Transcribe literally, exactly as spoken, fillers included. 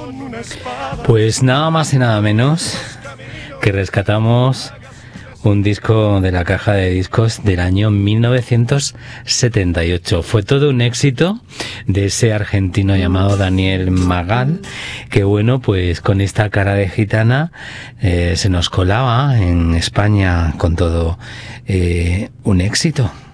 Pues nada más y nada menos que rescatamos un disco de la caja de discos del año mil novecientos setenta y ocho. Fue todo un éxito de ese argentino llamado Daniel Magal, que bueno, pues con esta cara de gitana eh, se nos colaba en España con todo eh, un éxito.